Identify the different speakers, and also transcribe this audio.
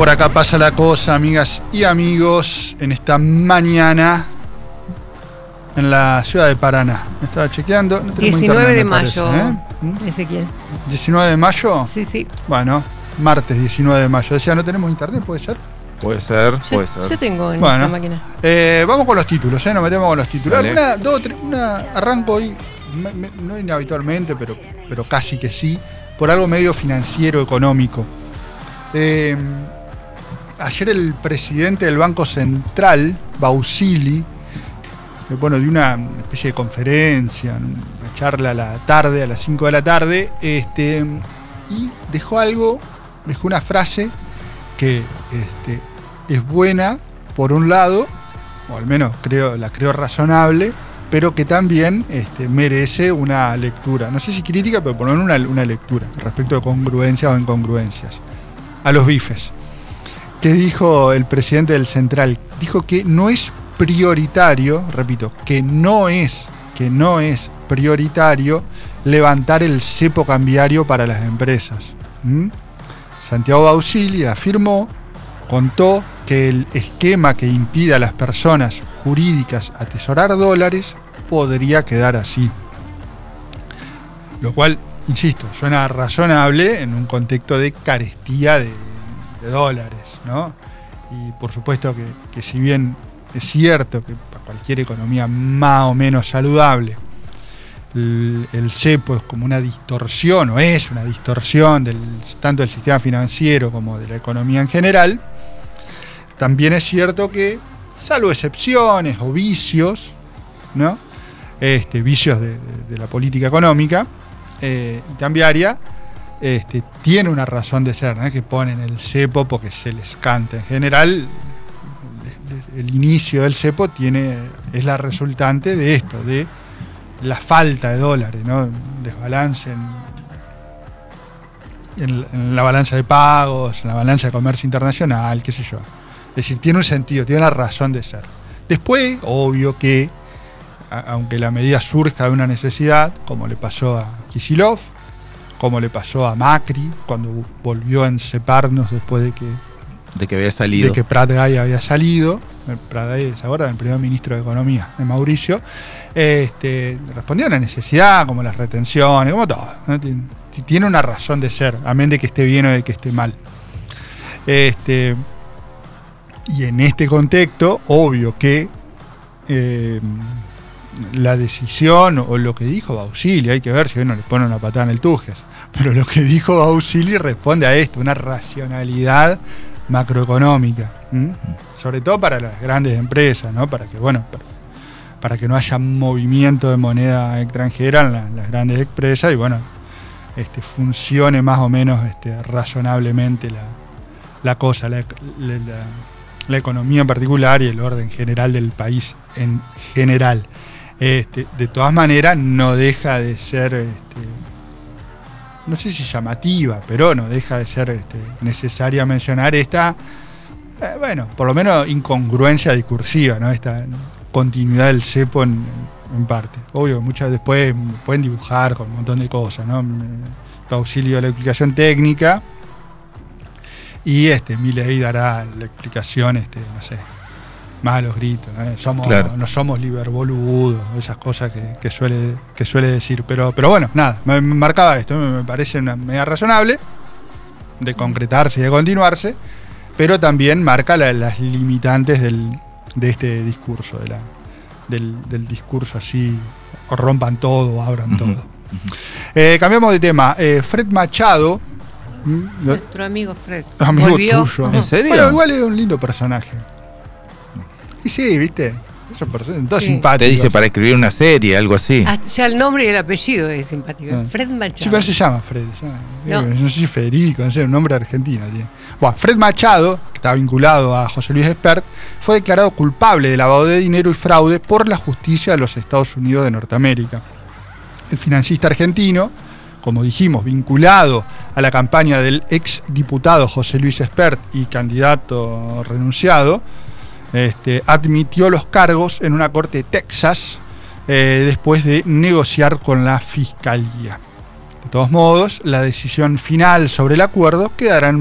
Speaker 1: Por acá pasa la cosa, amigas y amigos, en esta mañana en la ciudad de Paraná. Me estaba chequeando. No
Speaker 2: 19 de mayo, Ezequiel.
Speaker 1: ¿19 de mayo?
Speaker 2: Sí, sí.
Speaker 1: Bueno, martes 19 de mayo. Decía, ¿no tenemos internet? ¿Puede ser?
Speaker 3: Puede ser.
Speaker 2: Yo tengo en
Speaker 1: bueno,
Speaker 2: esta máquina.
Speaker 1: Vamos con los títulos, nos metemos con los títulos.
Speaker 3: Vale.
Speaker 1: Una, dos, tres, arranco hoy, no inhabitualmente, pero casi que sí, por algo medio financiero, económico. Ayer el presidente del Banco Central, Bausili, dio una especie de conferencia, una charla a la tarde, a las 5 de la tarde, y dejó una frase que es buena, por un lado, o al menos la creo razonable, pero que también merece una lectura. No sé si crítica, pero por lo menos una lectura respecto de congruencias o incongruencias. A los bifes. ¿Qué dijo el presidente del Central? Dijo que no es prioritario, repito, que no es prioritario levantar el cepo cambiario para las empresas. Santiago Bausili contó que el esquema que impide a las personas jurídicas atesorar dólares podría quedar así. Lo cual, insisto, suena razonable en un contexto de carestía de dólares, ¿no? Y por supuesto que si bien es cierto que para cualquier economía más o menos saludable el cepo es como una distorsión, o es una distorsión tanto del sistema financiero como de la economía en general, también es cierto que, salvo excepciones o vicios, ¿no? Vicios de la política económica y cambiaria, tiene una razón de ser, ¿no? Que ponen el cepo porque se les canta. En general, el inicio del cepo es la resultante de esto, de la falta de dólares, ¿no? Desbalance en la balanza de pagos, en la balanza de comercio internacional, qué sé yo. Es decir, tiene un sentido, tiene una razón de ser. Después, obvio que, aunque la medida surja de una necesidad, como le pasó a Kicillof, como le pasó a Macri cuando volvió a enceparnos después de que
Speaker 3: había salido.
Speaker 1: De que Prat Gay había salido. Prat Gay, ¿se acuerdan? El primer ministro de Economía de Mauricio. Respondió a una necesidad, como las retenciones, como todo, ¿no? Tiene una razón de ser, amén de que esté bien o de que esté mal. Y en este contexto, obvio que la decisión o lo que dijo Bausili, hay que ver si hoy no le pone una patada en el Tujes, pero lo que dijo Bausili responde a esto, una racionalidad macroeconómica, sobre todo para las grandes empresas, ¿no? Para que no haya movimiento de moneda extranjera en las grandes empresas y funcione más o menos razonablemente la cosa, la economía en particular y el orden general del país en general. De todas maneras, no deja de ser, no sé si llamativa, pero no deja de ser necesaria mencionar esta, por lo menos incongruencia discursiva, ¿no? Esta continuidad del cepo en parte. Obvio, muchas después pueden dibujar con un montón de cosas, ¿no? Auxilio de la explicación técnica. Y Milei dará la explicación, no sé, más a los gritos, claro. No somos liberboludos, esas cosas que suele decir. Pero bueno, nada, me marcaba esto, me parece una medida razonable de concretarse y de continuarse, pero también marca las limitantes de este discurso, del discurso así, o rompan todo, o abran todo. Cambiamos de tema. Fred Machado,
Speaker 2: nuestro amigo Fred.
Speaker 1: Amigo
Speaker 2: ¿Volvió?
Speaker 1: tuyo.
Speaker 3: ¿En serio?
Speaker 1: Bueno, igual es un lindo personaje. Y sí, ¿viste? Esos personajes, todos simpáticos.
Speaker 3: Te dice para escribir una serie, algo así.
Speaker 2: Ya el nombre y el apellido es simpático. Fred Machado.
Speaker 1: Sí, pero se llama Fred. No sé si Federico, no sé, un nombre argentino tiene. Bueno, Fred Machado, que está vinculado a José Luis Espert, fue declarado culpable de lavado de dinero y fraude por la justicia de los Estados Unidos de Norteamérica. El financista argentino, como dijimos, vinculado a la campaña del ex diputado José Luis Espert y candidato renunciado, admitió los cargos en una corte de Texas después de negociar con la fiscalía. De todos modos, la decisión final sobre el acuerdo quedará en